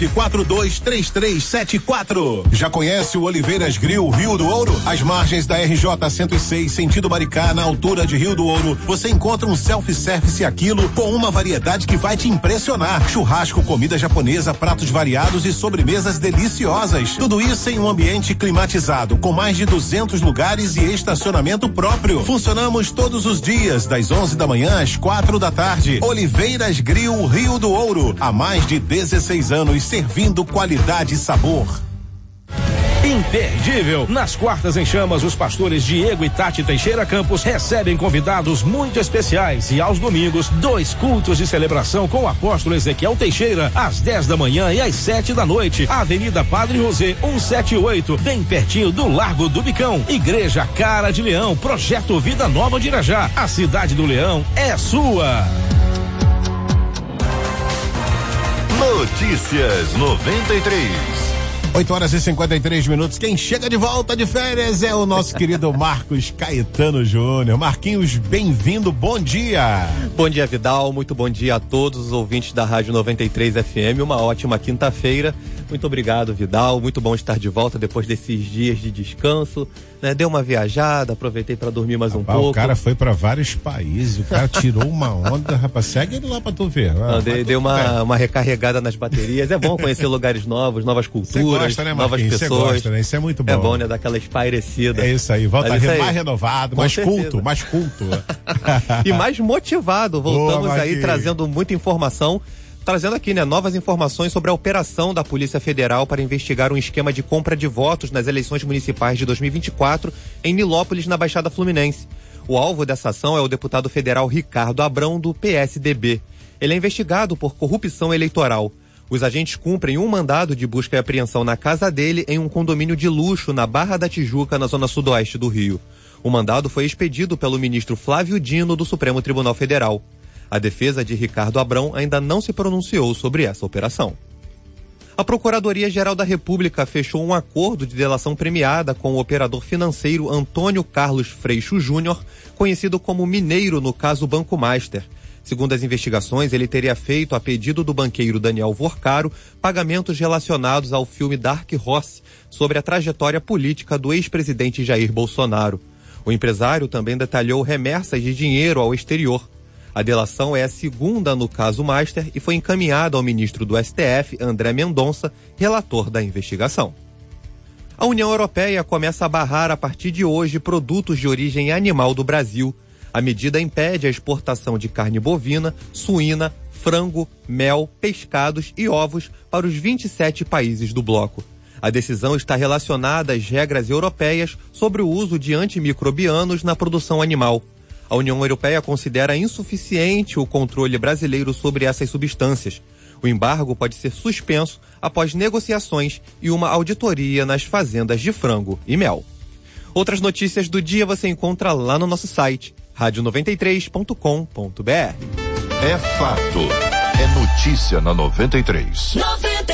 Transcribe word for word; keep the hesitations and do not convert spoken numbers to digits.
quatro dois três três sete quatro. Já conhece o Oliveiras Grill Rio do Ouro? Às margens da R J cento e seis, sentido Maricá, na altura de Rio do Ouro, você encontra um self-service Aquilo com uma variedade que vai te impressionar. Churrasco, comida japonesa, pratos variados e sobremesas deliciosas. Tudo isso em um ambiente climatizado, com mais de duzentos lugares e estacionamento próprio. Funcionamos todos os dias, das onze da manhã às quatro da tarde. Oliveiras Grill Rio do Ouro, há mais de dezesseis anos servindo qualidade e sabor. Imperdível. Nas quartas em chamas, os pastores Diego e Tati Teixeira Campos recebem convidados muito especiais e aos domingos, dois cultos de celebração com o apóstolo Ezequiel Teixeira, às dez da manhã e às sete da noite. Avenida Padre José, cento e setenta e oito, bem pertinho do Largo do Bicão. Igreja Cara de Leão, Projeto Vida Nova de Irajá. A cidade do Leão é sua. Notícias noventa e três. oito horas e cinquenta e três minutos. Quem chega de volta de férias é o nosso querido Marcos Caetano Júnior. Marquinhos, bem-vindo, bom dia. Bom dia, Vidal, muito bom dia a todos os ouvintes da Rádio noventa e três F M, uma ótima quinta-feira. Muito obrigado, Vidal, muito bom estar de volta depois desses dias de descanso, né? Dei uma viajada, aproveitei para dormir mais um rapaz, pouco. O cara foi para vários países, o cara tirou uma onda, rapaz, segue ele lá para tu ver. Ah, Não, dei dei uma, uma recarregada nas baterias, é bom conhecer lugares novos, novas culturas, gosta, né, novas pessoas. Você gosta, né? Isso é muito bom. É bom, né? Daquela espairecida. É isso aí, volta isso mais aí. renovado, Com mais certeza. culto, mais culto. E mais motivado, voltamos Boa, aí Marquinhos. trazendo muita informação, trazendo aqui, né, novas informações sobre a operação da Polícia Federal para investigar um esquema de compra de votos nas eleições municipais de dois mil e vinte e quatro em Nilópolis, na Baixada Fluminense. O alvo dessa ação é o deputado federal Ricardo Abrão, do P S D B. Ele é investigado por corrupção eleitoral. Os agentes cumprem um mandado de busca e apreensão na casa dele em um condomínio de luxo na Barra da Tijuca, na zona sudoeste do Rio. O mandado foi expedido pelo ministro Flávio Dino, do Supremo Tribunal Federal. A defesa de Ricardo Abrão ainda não se pronunciou sobre essa operação. A Procuradoria-Geral da República fechou um acordo de delação premiada com o operador financeiro Antônio Carlos Freixo Júnior, conhecido como Mineiro no caso Banco Master. Segundo as investigações, ele teria feito, a pedido do banqueiro Daniel Vorcaro, pagamentos relacionados ao filme Dark Horse, sobre a trajetória política do ex-presidente Jair Bolsonaro. O empresário também detalhou remessas de dinheiro ao exterior. A delação é a segunda no caso Master e foi encaminhada ao ministro do S T F, André Mendonça, relator da investigação. A União Europeia começa a barrar a partir de hoje produtos de origem animal do Brasil. A medida impede a exportação de carne bovina, suína, frango, mel, pescados e ovos para os vinte e sete países do bloco. A decisão está relacionada às regras europeias sobre o uso de antimicrobianos na produção animal. A União Europeia considera insuficiente o controle brasileiro sobre essas substâncias. O embargo pode ser suspenso após negociações e uma auditoria nas fazendas de frango e mel. Outras notícias do dia você encontra lá no nosso site, rádio noventa e três ponto com ponto b r. É fato. É notícia na noventa e três.